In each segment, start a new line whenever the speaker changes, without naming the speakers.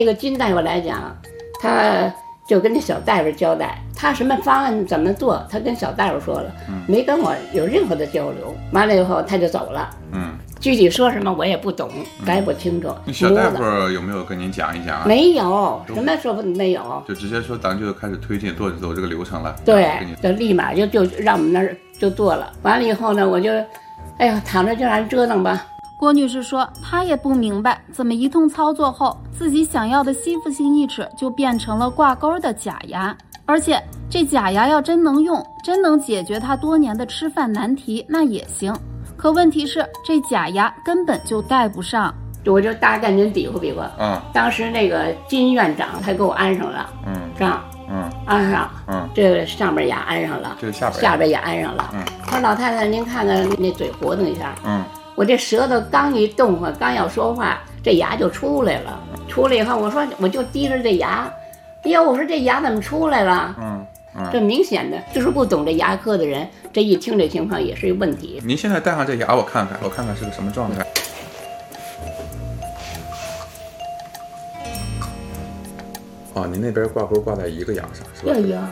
这个金大夫来讲，他就跟那小大夫交代，他什么方案怎么做，他跟小大夫说了，没跟我有任何的交流。完了以后他就走了。具体说什么我也不懂，咱也不清楚。
小大夫有没有跟您讲一讲啊？
没有，什么说没有，
就直接说咱就开始推进走这个流程了。
对，就立马就让我们那儿就做了。完了以后呢，我就，哎呀，躺着就让人折腾吧。
郭女士说，她也不明白，怎么一通操作后，自己想要的吸附性义齿就变成了挂钩的假牙，而且这假牙要真能用，真能解决她多年的吃饭难题，那也行。可问题是，这假牙根本就戴不上。
我就大概您比划比划。当时那个金院长他给我安上了，安上，这个上边牙安上了，
这个下
边也安上了。他说老太太，您看看那嘴活动一下。我这舌头刚一动啊，刚要说话，这牙就出来了。出来以后，我说我就低着这牙，哎呦，我说这牙怎么出来了？这明显的就是不懂这牙科的人，这一听这情况也是一个问题。
您现在戴上这牙，我看看是个什么状态。哦，您那边挂钩挂在一个牙上是吧？
对呀，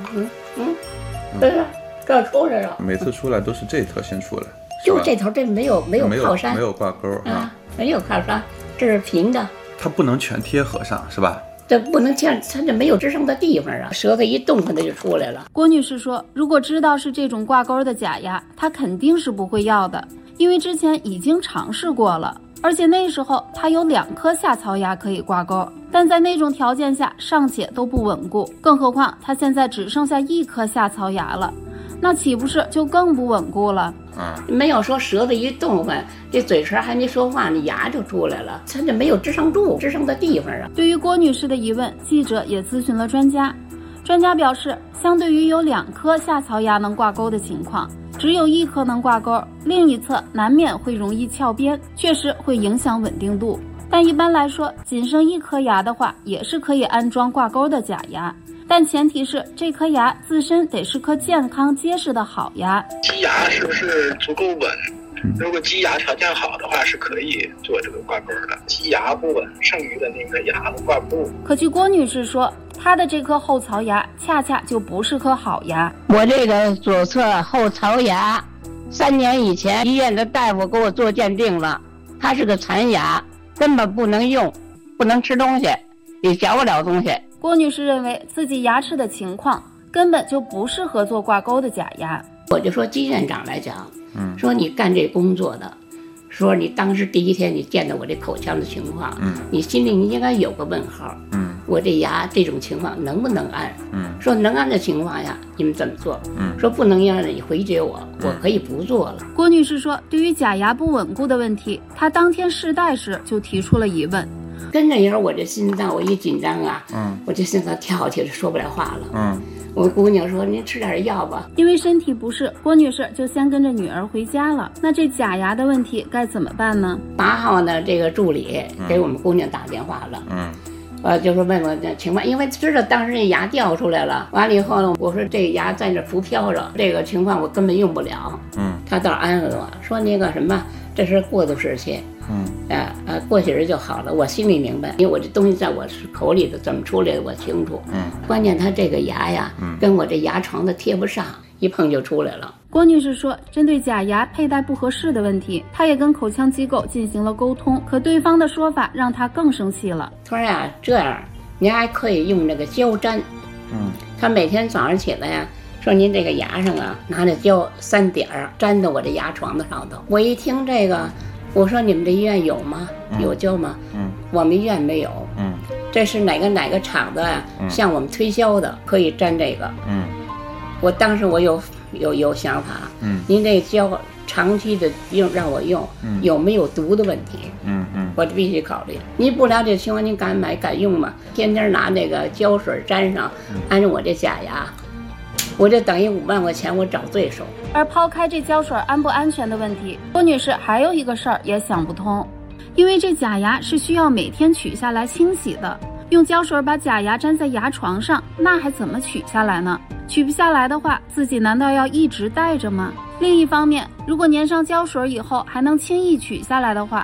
这出来了。
每次出来都是这头先出来，
就这头这没有靠山，
没有挂钩啊，
没有靠山，这是平的。
它不能全贴合上是吧？
这不能这样，它就没有支撑的地方啊，舌头一动它就出来了。
郭女士说，如果知道是这种挂钩的假牙，她肯定是不会要的，因为之前已经尝试过了，而且那时候她有2颗下槽牙可以挂钩，但在那种条件下尚且都不稳固，更何况她现在只剩下1颗下槽牙了，那岂不是就更不稳固了？
没有说舌头一动换，这嘴唇还没说话，那牙就出来了，它就没有支撑的地方啊。
对于郭女士的疑问，记者也咨询了专家。专家表示，相对于有2颗下槽牙能挂钩的情况，只有1颗能挂钩，另一侧难免会容易翘边，确实会影响稳定度。但一般来说，仅剩1颗牙的话，也是可以安装挂钩的假牙。但前提是这颗牙自身得是颗健康结实的好牙。
基牙是不是足够稳？如果基牙条件好的话，是可以做这个挂钩的。基牙不稳，剩余的那个牙挂不住。
可据郭女士说，她的这颗后槽牙恰恰就不是颗好牙。
我这个左侧后槽牙，3年以前医院的大夫给我做鉴定了，它是个残牙，根本不能用，不能吃东西，也嚼不了东西。
郭女士认为自己牙齿的情况根本就不适合做挂钩的假牙。
我就说金院长来讲，说你干这工作的，说你当时第一天你见到我这口腔的情况，你心里你应该有个问号，我这牙这种情况能不能安？说能安的情况下你们怎么做？说不能让你回绝我可以不做了。
郭女士说，对于假牙不稳固的问题，她当天试戴时就提出了疑问。
跟着一会儿我这心脏我一紧张啊，我这心脏跳起来说不了话了。我姑娘说您吃点药吧。
因为身体不适，郭女士就先跟着女儿回家了。那这假牙的问题该怎么办呢
？8号呢，这个助理给我们姑娘打电话了，就说问我这情况，因为知道当时那牙掉出来了，完了以后呢，我说这牙在那浮飘着，这个情况我根本用不了。他倒安慰我说那个什么，这是过渡时期。过些日就好了。我心里明白，因为我这东西在我口里的怎么出来的我清楚。关键它这个牙呀，跟我这牙床的贴不上，一碰就出来了。
郭女士说，针对假牙佩戴不合适的问题，她也跟口腔机构进行了沟通，可对方的说法让她更生气了。
他说呀，这样您还可以用那个胶粘。他每天早上起来呀，说您这个牙上啊，拿那胶3点粘到我这牙床的上头。我一听这个，我说你们这医院有吗？有胶吗？我们医院没有。这是哪个厂子啊？向我们推销的，可以粘这个。我当时我有想法。您这胶长期的用让我用，有没有毒的问题？我就必须考虑。您不了解情况，您敢买敢用吗？天天拿那个胶水粘上，安着我这假牙。我这等于5万块钱，我找罪受。
而抛开这胶水安不安全的问题，郭女士还有一个事儿也想不通，因为这假牙是需要每天取下来清洗的，用胶水把假牙粘在牙床上，那还怎么取下来呢？取不下来的话，自己难道要一直戴着吗？另一方面，如果粘上胶水以后还能轻易取下来的话，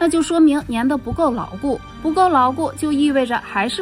那就说明粘得不够牢固，不够牢固就意味着还是